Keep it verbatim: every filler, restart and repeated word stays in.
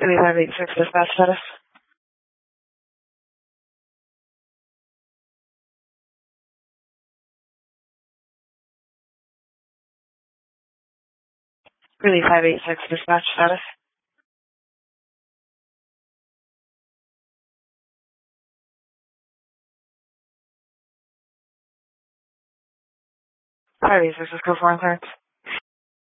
Greeley five eight six dispatch status. Greeley five eight six dispatch status. five eight six is code four on clearance.